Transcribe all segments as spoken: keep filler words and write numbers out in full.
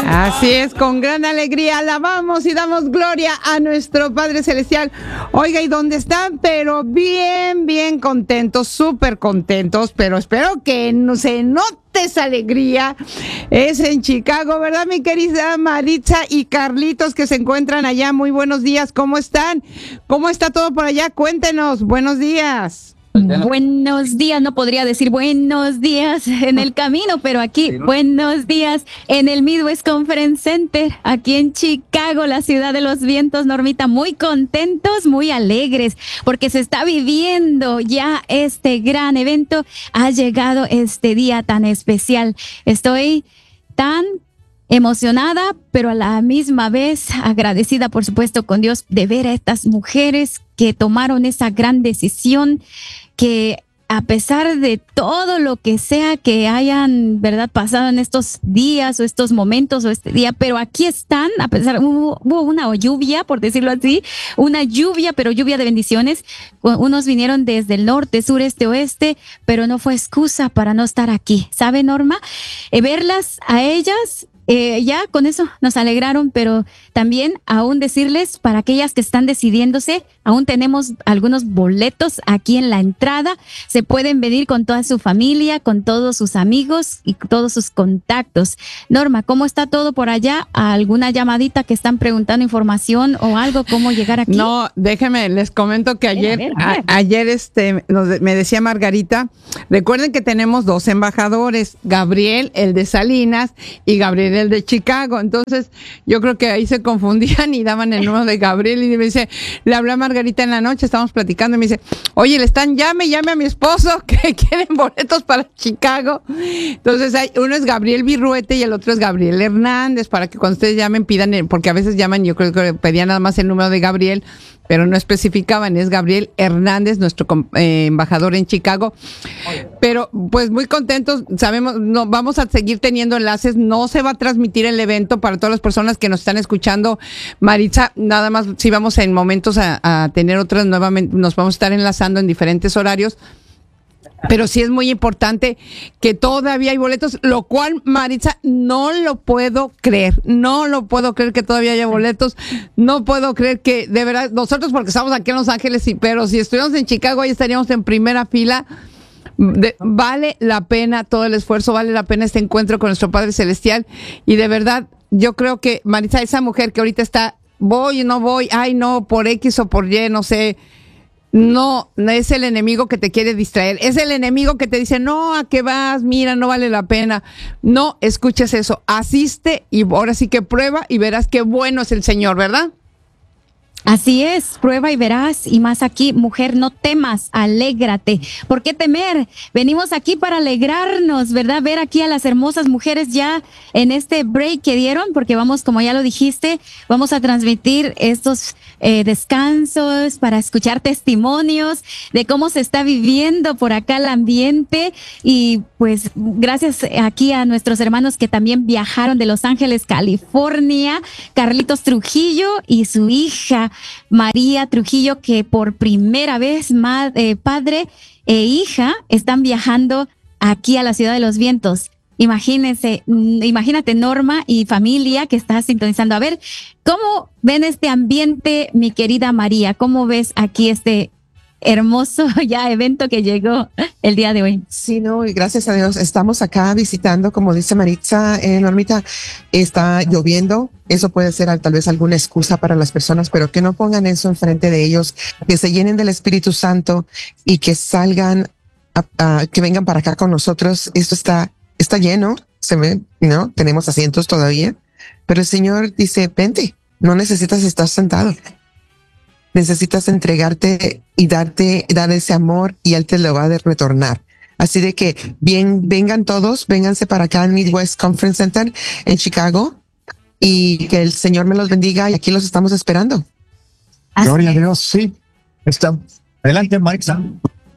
Así es, con gran alegría alabamos y damos gloria a nuestro Padre Celestial. Oiga, ¿y dónde están? Pero bien, bien contentos, súper contentos, pero espero que no se note esa alegría. Es en Chicago, ¿verdad, mi querida Maritza y Carlitos, que se encuentran allá? Muy buenos días, ¿cómo están? ¿Cómo está todo por allá? Cuéntenos, buenos días. Buenos días, no podría decir buenos días en el camino, pero aquí buenos días en el Midwest Conference Center, aquí en Chicago, la ciudad de los vientos, Normita, muy contentos, muy alegres, porque se está viviendo ya este gran evento, ha llegado este día tan especial. Estoy tan emocionada, pero a la misma vez agradecida, por supuesto, con Dios de ver a estas mujeres que tomaron esa gran decisión, que a pesar de todo lo que sea que hayan, ¿verdad?, pasado en estos días o estos momentos o este día, pero aquí están, a pesar, hubo, hubo una lluvia, por decirlo así, una lluvia, pero lluvia de bendiciones. Unos vinieron desde el norte, sureste, oeste, pero no fue excusa para no estar aquí. ¿Sabe, Norma? Eh, verlas a ellas, Eh, ya con eso nos alegraron, pero también aún decirles, para aquellas que están decidiéndose, aún tenemos algunos boletos aquí en la entrada. Se pueden venir con toda su familia, con todos sus amigos y todos sus contactos. Norma, ¿cómo está todo por allá? ¿Alguna llamadita que están preguntando información o algo? ¿Cómo llegar aquí? No, déjenme, les comento que ayer, a ver, a ver. A, ayer este, nos, me decía Margarita, recuerden que tenemos dos embajadores, Gabriel, el de Salinas, y Gabriel, el de Chicago. Entonces yo creo que ahí se confundían y daban el número de Gabriel, y me dice, le hablé a Margarita en la noche, estábamos platicando y me dice, oye, le están llame, llame a mi esposo que quieren boletos para Chicago. Entonces hay, uno es Gabriel Virruete y el otro es Gabriel Hernández, para que cuando ustedes llamen pidan, el, porque a veces llaman, yo creo que pedían nada más el número de Gabriel, pero no especificaban, es Gabriel Hernández, nuestro eh, embajador en Chicago. Pero pues muy contentos, sabemos, no vamos a seguir teniendo enlaces, no se va a transmitir el evento para todas las personas que nos están escuchando. Maritza, nada más si vamos en momentos a, a tener otras, nuevamente nos vamos a estar enlazando en diferentes horarios. Pero sí es muy importante que todavía hay boletos, lo cual, Maritza, no lo puedo creer, no lo puedo creer que todavía haya boletos, no puedo creer que, de verdad, nosotros porque estamos aquí en Los Ángeles, sí, pero si estuviéramos en Chicago, ahí estaríamos en primera fila. De, vale la pena todo el esfuerzo, vale la pena este encuentro con nuestro Padre Celestial, y de verdad, yo creo que, Maritza, esa mujer que ahorita está, voy, no voy, ay, no, por X o por Y, no sé. No, no es el enemigo que te quiere distraer, es el enemigo que te dice, no, ¿a qué vas? Mira, no vale la pena. No escuches eso, asiste y ahora sí que prueba y verás qué bueno es el Señor, ¿verdad? Así es, prueba y verás, y más aquí, mujer, no temas, alégrate. ¿Por qué temer? Venimos aquí para alegrarnos, ¿verdad? Ver aquí a las hermosas mujeres ya en este break que dieron, porque vamos, como ya lo dijiste, vamos a transmitir estos eh, descansos para escuchar testimonios de cómo se está viviendo por acá el ambiente, y pues gracias aquí a nuestros hermanos que también viajaron de Los Ángeles, California, Carlitos Trujillo y su hija María Trujillo, que por primera vez madre, eh, padre e hija están viajando aquí a la ciudad de los vientos. Imagínense, imagínate, Norma y familia que está sintonizando. A ver, ¿cómo ven este ambiente, mi querida María? ¿Cómo ves aquí este hermoso ya evento que llegó el día de hoy? Sí, no, y gracias a Dios estamos acá visitando, como dice Maritza, eh, Normita, está lloviendo. Eso puede ser tal vez alguna excusa para las personas, pero que no pongan eso enfrente de ellos, que se llenen del Espíritu Santo y que salgan, a, a, que vengan para acá con nosotros. Esto está, está lleno, se ve, ¿no? Tenemos asientos todavía, pero el Señor dice, vente, no necesitas estar sentado. Necesitas entregarte y darte, dar ese amor, y Él te lo va a retornar. Así de que bien, vengan todos, vénganse para acá al Midwest Conference Center en Chicago, y que el Señor me los bendiga, y aquí los estamos esperando. Gloria a Dios, sí. Está. Adelante, Maritza.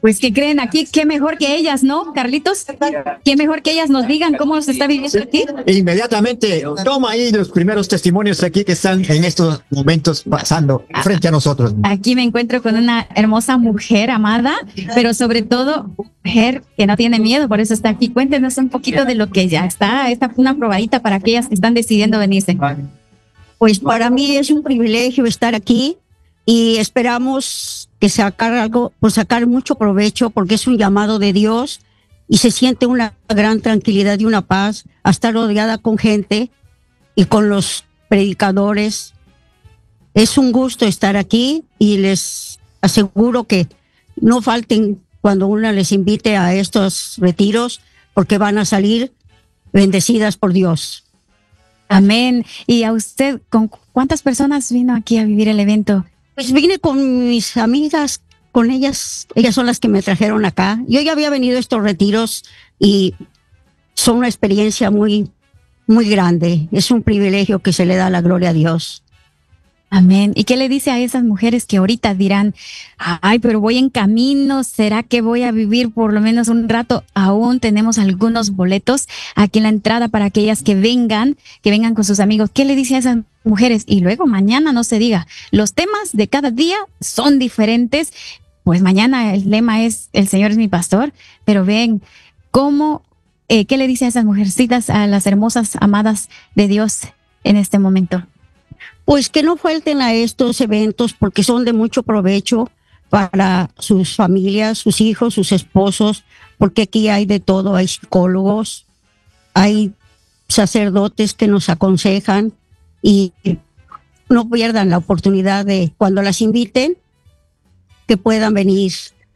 Pues que creen aquí, qué mejor que ellas, ¿no, Carlitos? Qué mejor que ellas nos digan cómo se está viviendo aquí. Inmediatamente, toma ahí los primeros testimonios aquí que están en estos momentos pasando frente a nosotros. Aquí me encuentro con una hermosa mujer amada, pero sobre todo mujer que no tiene miedo, por eso está aquí. Cuéntenos un poquito de lo que ya está. Esta fue una probadita para aquellas que están decidiendo venirse. Pues para mí es un privilegio estar aquí y esperamos que sacar algo, por sacar mucho provecho, porque es un llamado de Dios y se siente una gran tranquilidad y una paz a estar rodeada con gente y con los predicadores. Es un gusto estar aquí y les aseguro que no falten cuando una les invite a estos retiros, porque van a salir bendecidas por Dios. Amén. ¿Y a usted, con cuántas personas vino aquí a vivir el evento? Pues vine con mis amigas, con ellas, ellas son las que me trajeron acá. Yo ya había venido a estos retiros y son una experiencia muy, muy grande. Es un privilegio que se le da la gloria a Dios. Amén. ¿Y qué le dice a esas mujeres que ahorita dirán, ay, pero voy en camino, ¿será que voy a vivir por lo menos un rato? Aún tenemos algunos boletos aquí en la entrada para aquellas que vengan, que vengan con sus amigos. ¿Qué le dice a esas mujeres? Y luego mañana no se diga, los temas de cada día son diferentes. Pues mañana el lema es, el Señor es mi pastor, pero ven cómo, eh, ¿qué le dice a esas mujercitas, a las hermosas amadas de Dios en este momento? Pues que no falten a estos eventos porque son de mucho provecho para sus familias, sus hijos, sus esposos, porque aquí hay de todo, hay psicólogos, hay sacerdotes que nos aconsejan y no pierdan la oportunidad de cuando las inviten que puedan venir.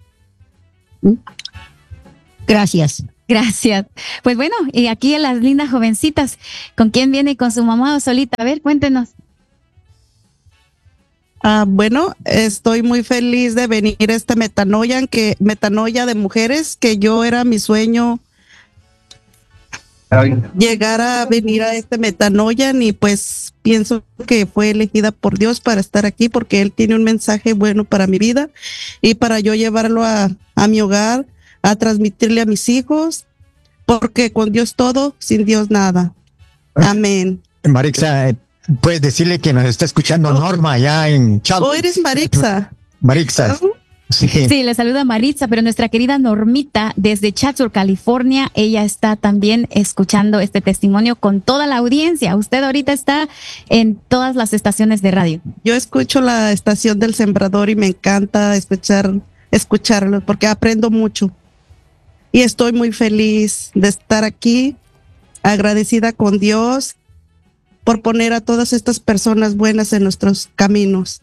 Gracias. Gracias. Pues bueno, y aquí las lindas jovencitas, ¿con quién viene? ¿Con su mamá o solita? A ver, cuéntenos. Ah, bueno, estoy muy feliz de venir a este metanoia, que metanoia de mujeres, que yo era mi sueño llegar a venir a este metanoia, y pues pienso que fue elegida por Dios para estar aquí porque Él tiene un mensaje bueno para mi vida y para yo llevarlo a, a mi hogar, a transmitirle a mis hijos, porque con Dios todo, sin Dios nada. Amén. Marixa, puedes decirle que nos está escuchando Norma allá en Chalco. ¿O eres Marixa? Marixa. ¿No? Sí. Sí, le saluda Maritza, pero nuestra querida Normita desde Chatsworth, California, ella está también escuchando este testimonio con toda la audiencia. Usted ahorita está en todas las estaciones de radio. Yo escucho la estación del Sembrador y me encanta escuchar, escucharlo porque aprendo mucho. Y estoy muy feliz de estar aquí, agradecida con Dios por poner a todas estas personas buenas en nuestros caminos.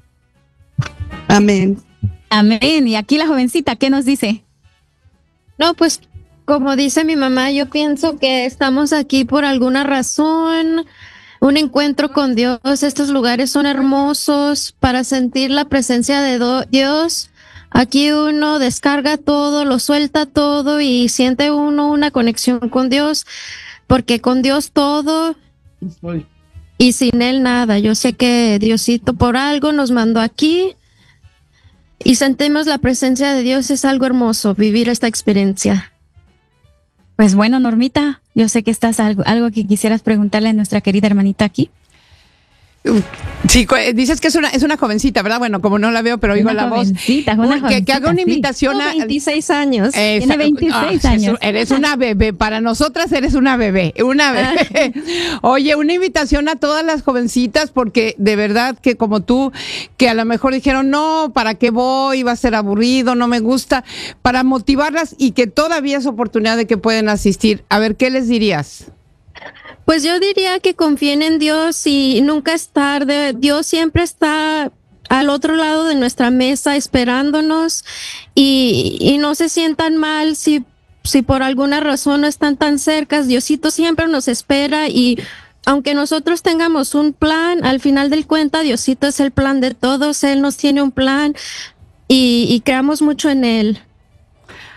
Amén. Amén. Y aquí la jovencita, ¿qué nos dice? No, pues como dice mi mamá, yo pienso que estamos aquí por alguna razón, un encuentro con Dios. Estos lugares son hermosos para sentir la presencia de do- Dios. Aquí uno descarga todo, lo suelta todo y siente uno una conexión con Dios, porque con Dios todo y sin Él nada. Yo sé que Diosito por algo nos mandó aquí. Y sentimos la presencia de Dios, es algo hermoso, vivir esta experiencia. Pues bueno, Normita, yo sé que estás algo, algo que quisieras preguntarle a nuestra querida hermanita aquí. Sí, dices que es una es una jovencita, ¿verdad? Bueno, como no la veo, pero oigo la voz. Una que, que haga una invitación sí. a veintiséis años. Esa, Tiene veintiséis ah, años. Eres una bebé. Para nosotras eres una bebé. Una bebé. Oye, una invitación a todas las jovencitas, porque de verdad que como tú, que a lo mejor dijeron, no, ¿para qué voy? Va a ser aburrido, no me gusta. Para motivarlas y que todavía es oportunidad de que pueden asistir. A ver, ¿qué les dirías? Pues yo diría que confíen en Dios y nunca es tarde. Dios siempre está al otro lado de nuestra mesa esperándonos y, y no se sientan mal si, si por alguna razón no están tan cerca. Diosito siempre nos espera y aunque nosotros tengamos un plan, al final del cuenta Diosito es el plan de todos. Él nos tiene un plan y, y creamos mucho en Él.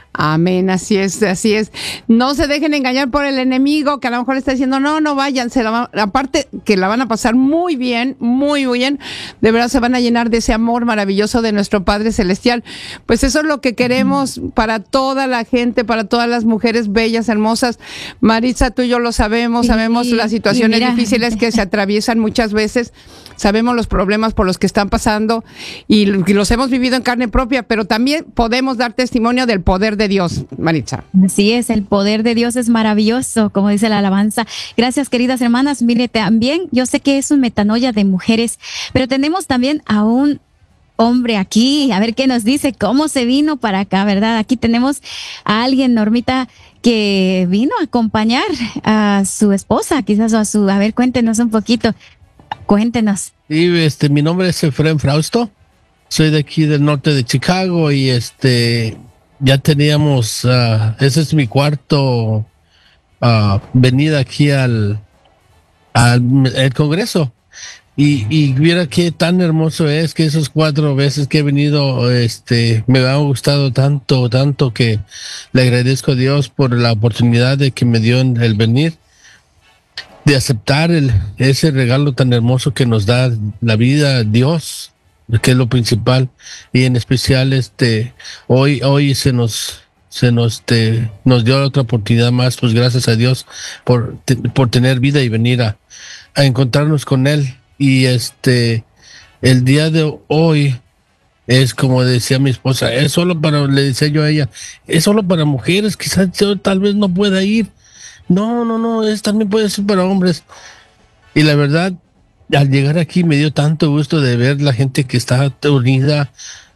Amén, así es, así es. No se dejen engañar por el enemigo que a lo mejor está diciendo, no, no vayan, se la va, aparte que la van a pasar muy bien, muy bien, de verdad se van a llenar de ese amor maravilloso de nuestro Padre Celestial. Pues eso es lo que queremos para toda la gente, para todas las mujeres bellas, hermosas. Maritza, tú y yo lo sabemos, sí, sabemos las situaciones difíciles que se atraviesan muchas veces, sabemos los problemas por los que están pasando y, y los hemos vivido en carne propia, pero también podemos dar testimonio del poder de Dios, Maritza. Así es, el poder de Dios es maravilloso, como dice la alabanza. Gracias, queridas hermanas. Mire, también yo sé que es un metanoia de mujeres, pero tenemos también a un hombre aquí, a ver qué nos dice, cómo se vino para acá, ¿verdad? Aquí tenemos a alguien, Normita, que vino a acompañar a su esposa, quizás o a su, a ver, cuéntenos un poquito, cuéntenos. Sí, este, mi nombre es Efraín Frausto, soy de aquí del norte de Chicago y este... ya teníamos, uh, ese es mi cuarto uh, venida aquí al, al el Congreso y, y mira qué tan hermoso es que esas cuatro veces que he venido, este, me ha gustado tanto, tanto que le agradezco a Dios por la oportunidad de que me dio el venir, de aceptar el, ese regalo tan hermoso que nos da la vida, Dios, que es lo principal, y en especial este hoy hoy se nos se nos este, nos dio otra oportunidad más, pues gracias a Dios por por tener vida y venir a, a encontrarnos con él. Y este el día de hoy es como decía mi esposa, es solo para, le decía yo a ella, es solo para mujeres, quizás yo tal vez no pueda ir. No, no, no, es también puede ser para hombres. Y la verdad, al llegar aquí me dio tanto gusto de ver la gente que está unida,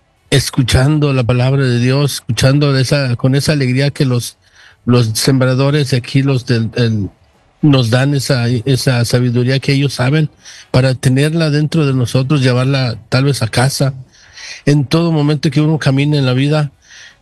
escuchando la palabra de Dios, escuchando esa, con esa alegría que los, los sembradores aquí, los del, el, nos dan esa, esa sabiduría que ellos saben para tenerla dentro de nosotros, llevarla tal vez a casa, en todo momento que uno camine en la vida.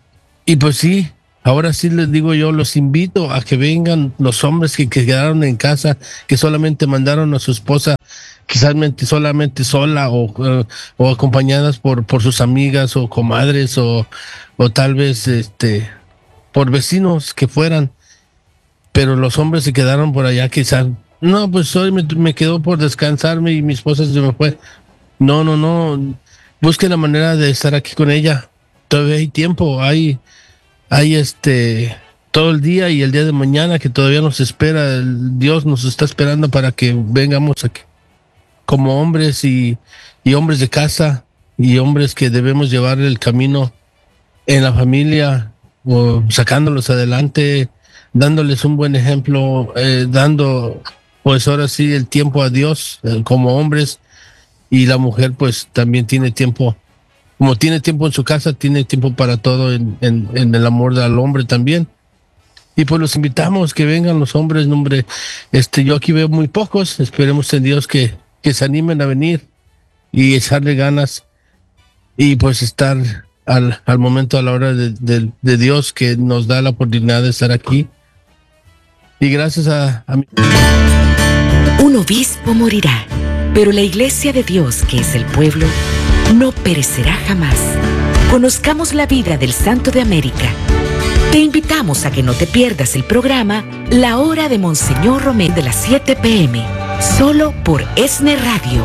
Y pues sí, ahora sí les digo yo, los invito a que vengan los hombres que, que quedaron en casa, que solamente mandaron a su esposa, quizás solamente sola o, uh, o acompañadas por, por sus amigas o comadres o, o tal vez este por vecinos que fueran, pero los hombres se quedaron por allá quizás, no, pues hoy me, me quedo por descansarme y mi esposa se me fue. No, no, no, busque la manera de estar aquí con ella, todavía hay tiempo, hay, hay este... todo el día y el día de mañana que todavía nos espera, el Dios nos está esperando para que vengamos aquí como hombres y, y hombres de casa y hombres que debemos llevar el camino en la familia, o sacándolos adelante, dándoles un buen ejemplo, eh, dando pues ahora sí el tiempo a Dios eh, como hombres, y la mujer pues también tiene tiempo, como tiene tiempo en su casa, tiene tiempo para todo en, en, en el amor del hombre también. Y pues los invitamos que vengan los hombres, hombre, este, yo aquí veo muy pocos, esperemos en Dios que, que se animen a venir y echarle ganas y pues estar al, al momento, a la hora de, de, de Dios que nos da la oportunidad de estar aquí. Y gracias a, a mi... Un obispo morirá, pero la iglesia de Dios, que es el pueblo, no perecerá jamás. Conozcamos la vida del Santo de América. Te invitamos a que no te pierdas el programa La Hora de Monseñor Romero de las siete pe eme, solo por ESNE Radio.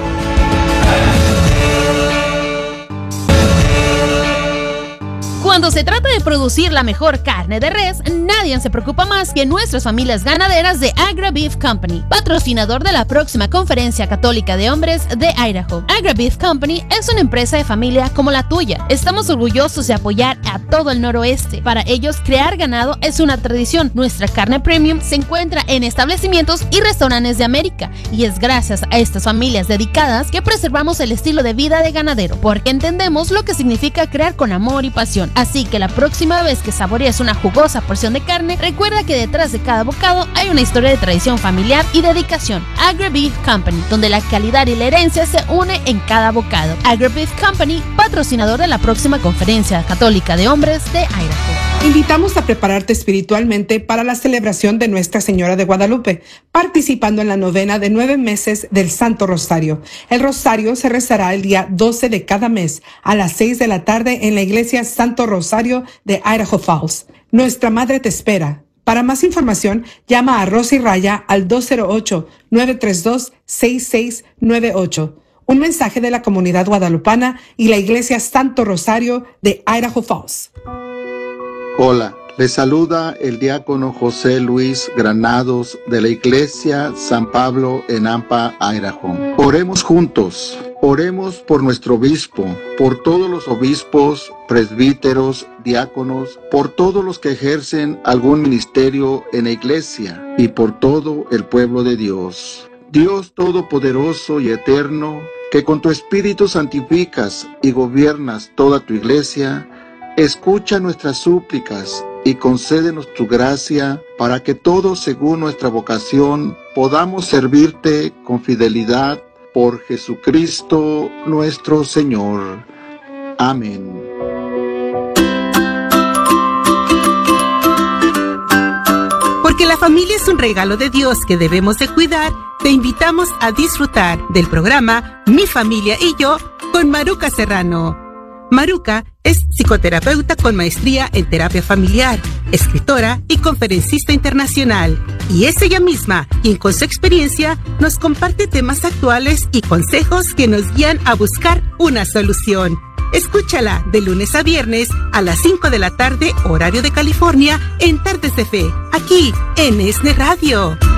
Cuando se trata de producir la mejor carne de res, nadie se preocupa más que nuestras familias ganaderas de Agra Beef Company, patrocinador de la próxima Conferencia Católica de Hombres de Idaho. Agra Beef Company es una empresa de familia como la tuya. Estamos orgullosos de apoyar a todo el noroeste. Para ellos, crear ganado es una tradición. Nuestra carne premium se encuentra en establecimientos y restaurantes de América, y es gracias a estas familias dedicadas que preservamos el estilo de vida de ganadero, porque entendemos lo que significa crear con amor y pasión. Así que la próxima vez que saborees una jugosa porción de carne, recuerda que detrás de cada bocado hay una historia de tradición familiar y dedicación. Agra Beef Company, donde la calidad y la herencia se une en cada bocado. Agra Beef Company, patrocinador de la próxima Conferencia Católica de Hombres de Idaho. invitamos a prepararte espiritualmente para la celebración de Nuestra Señora de Guadalupe, participando en la novena de nueve meses del Santo Rosario. El Rosario se rezará el día doce de cada mes a las seis de la tarde en la iglesia Santo Rosario de Idaho Falls. Nuestra Madre te espera. Para más información, llama a Rosy Raya al dos cero ocho, nueve tres dos, seis seis nueve ocho. Un mensaje de la comunidad guadalupana y la iglesia Santo Rosario de Idaho Falls. Hola, les saluda el diácono José Luis Granados de la iglesia San Pablo en Nampa, Idaho. Oremos juntos, oremos por nuestro obispo, por todos los obispos, presbíteros, diáconos, por todos los que ejercen algún ministerio en la iglesia y por todo el pueblo de Dios. Dios Todopoderoso y Eterno, que con tu Espíritu santificas y gobiernas toda tu iglesia, escucha nuestras súplicas y concédenos tu gracia para que todos, según nuestra vocación, podamos servirte con fidelidad por Jesucristo nuestro Señor. Amén. Porque la familia es un regalo de Dios que debemos de cuidar, te invitamos a disfrutar del programa Mi Familia y Yo con Maruca Serrano. Maruca es psicoterapeuta con maestría en terapia familiar, escritora y conferencista internacional. Y es ella misma quien con su experiencia nos comparte temas actuales y consejos que nos guían a buscar una solución. Escúchala de lunes a viernes a las cinco de la tarde, horario de California, en Tardes de Fe, aquí en ESNE Radio.